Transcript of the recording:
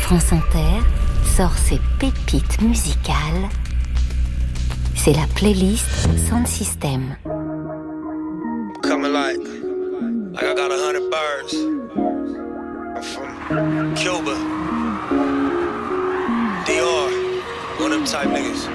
France Inter sort ses pépites musicales. C'est la playlist Sound System. Coming like I got 100 birds. I'm from Cuba, DR, one of them type niggas.